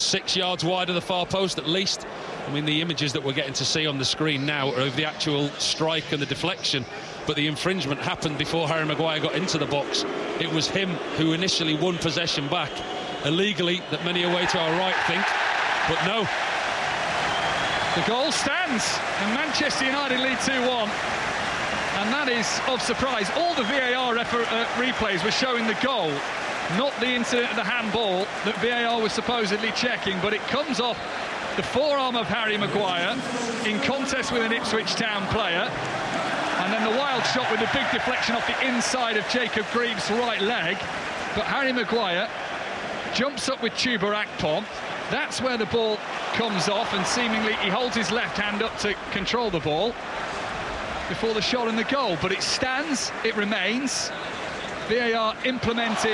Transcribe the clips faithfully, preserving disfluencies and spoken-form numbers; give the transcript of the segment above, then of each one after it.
six yards wide of the far post at least. I mean, the images that we're getting to see on the screen now are of the actual strike and the deflection, but the infringement happened before Harry Maguire got into the box. It was him who initially won possession back illegally, that many away to our right think, but no. The goal stands and Manchester United lead two one, and that is of surprise. All the V A R refer uh, replays were showing the goal, not the incident of the handball that V A R was supposedly checking, but it comes off the forearm of Harry Maguire in contest with an Ipswich Town player, and then the wild shot with a big deflection off the inside of Jacob Greaves' right leg. But Harry Maguire jumps up with Chuba Akpom. That's where the ball comes off, and seemingly he holds his left hand up to control the ball before the shot and the goal. But it stands, it remains. V A R implemented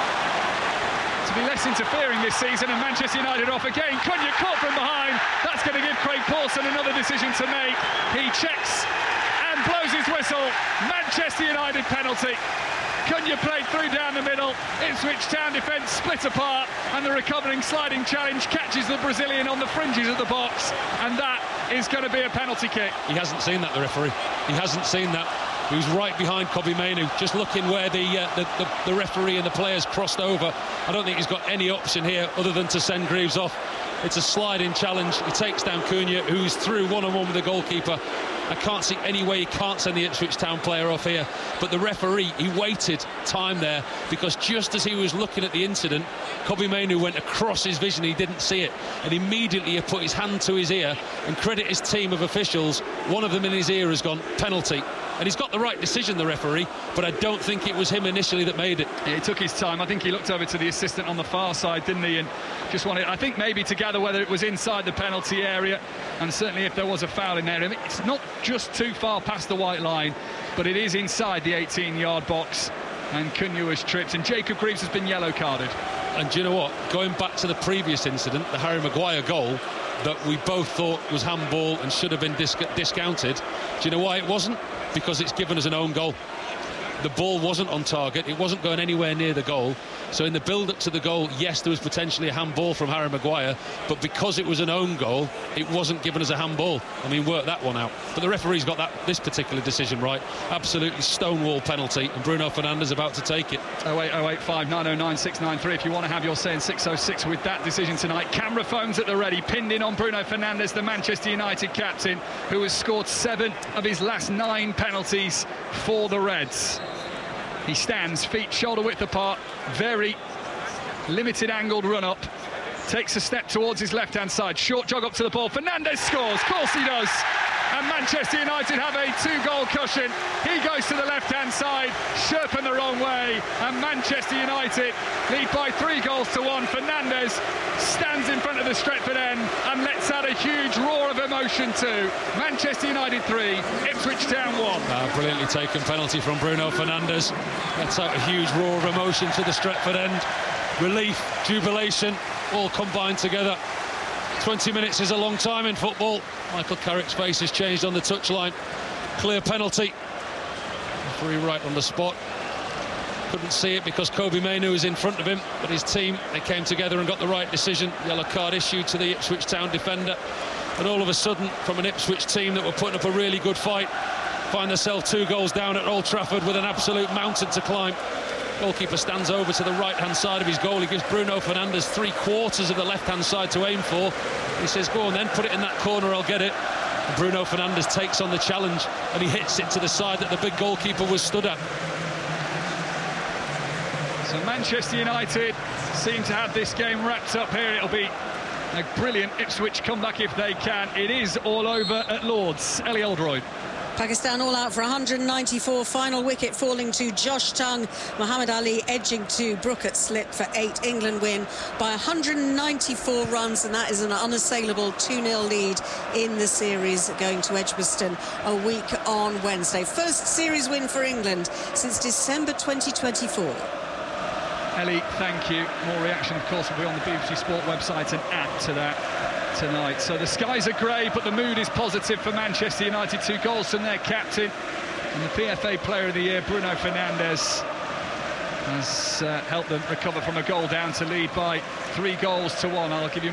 to be less interfering this season, and Manchester United off again. Cunha caught from behind. That's going to give Craig Pawson another decision to make. He checks and blows his whistle. Manchester United penalty. Cunha played through down the middle. Ipswich Town defence split apart, and the recovering sliding challenge catches the Brazilian on the fringes of the box, and that is going to be a penalty kick. He hasn't seen that, the referee. He hasn't seen that. He was right behind Kobbie Mainoo, just looking where the, uh, the, the the referee and the players crossed over. I don't think he's got any option here other than to send Greaves off. It's a sliding challenge. He takes down Cunha, who's through one-on-one with the goalkeeper. I can't see any way he can't send the Ipswich Town player off here. But the referee, he waited time there, because just as he was looking at the incident, Kobbie Mainoo went across his vision. He didn't see it, and immediately he put his hand to his ear, and credit his team of officials. One of them in his ear has gone penalty. And he's got the right decision, the referee, but I don't think it was him initially that made it. Yeah, he took his time. I think he looked over to the assistant on the far side, didn't he, and just wanted, I think, maybe to gather whether it was inside the penalty area, and certainly if there was a foul in there. I mean, it's not just too far past the white line, but it is inside the eighteen yard box, and Cunha was tripped, and Jacob Greaves has been yellow carded. And do you know what? Going back to the previous incident, the Harry Maguire goal, that we both thought was handball and should have been dis discounted. Do you know why it wasn't? Because it's given us an own goal. The ball wasn't on target, it wasn't going anywhere near the goal. So in the build-up to the goal, yes, there was potentially a handball from Harry Maguire, but because it was an own goal, it wasn't given as a handball. I mean, work that one out. But the referee's got that this particular decision right. Absolutely stonewall penalty, and Bruno Fernandes about to take it. oh eight oh eight five nine oh nine six nine three if you want to have your say in six oh six with that decision tonight. Camera phones at the ready, pinned in on Bruno Fernandes, the Manchester United captain, who has scored seven of his last nine penalties for the Reds. He stands, feet shoulder width apart, very limited angled run up, takes a step towards his left hand side, short jog up to the ball. Fernandes scores, of course he does, and Manchester United have a two goal cushion. He goes to the left hand side, Sherpen the wrong way, and Manchester United lead by three goals to one. Fernandes stands in front of the Stretford end and lets out a huge roar of emotion too. Manchester United three, Ipswich Town one. Uh, brilliantly taken penalty from Bruno Fernandes. Lets out a huge roar of emotion to the Stretford end. Relief, jubilation, all combined together. twenty minutes is a long time in football. Michael Carrick's face has changed on the touchline. Clear penalty. Referee right on the spot. Couldn't see it because Kobbie Mainoo is in front of him, but his team, they came together and got the right decision. Yellow card issued to the Ipswich Town defender, and all of a sudden, from an Ipswich team that were putting up a really good fight, find themselves two goals down at Old Trafford with an absolute mountain to climb. Goalkeeper stands over to the right-hand side of his goal. He gives Bruno Fernandes three quarters of the left-hand side to aim for. He says, go on then, put it in that corner, I'll get it. And Bruno Fernandes takes on the challenge, and he hits it to the side that the big goalkeeper was stood at. So Manchester United seem to have this game wrapped up here. It'll be a brilliant Ipswich comeback if they can. It is all over at Lord's. Ellie Oldroyd. Pakistan all out for one hundred ninety-four, final wicket falling to Josh Tongue. Muhammad Ali edging to Brook at slip for eight. England win by one hundred ninety-four runs, and that is an unassailable two nil lead in the series going to Edgbaston a week on Wednesday. First series win for England since December twenty twenty-four. Ellie, thank you. More reaction, of course, will be on the B B C Sport website and app to that tonight. So the skies are grey, but the mood is positive for Manchester United. Two goals from their captain, and the P F A Player of the Year, Bruno Fernandes, has uh, helped them recover from a goal down to lead by three goals to one. I'll give you